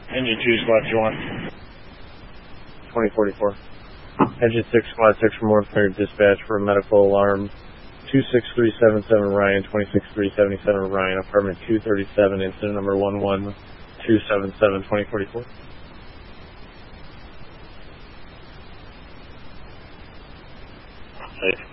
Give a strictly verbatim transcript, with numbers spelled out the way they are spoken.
Engine two, squad two one. twenty forty-four. Engine six, squad six from North Clear dispatch for a medical alarm. two six three seven seven Ryan, twenty-six three seventy-seven Ryan, apartment two thirty-seven, incident number one one two seven seven, twenty forty-four. Safe.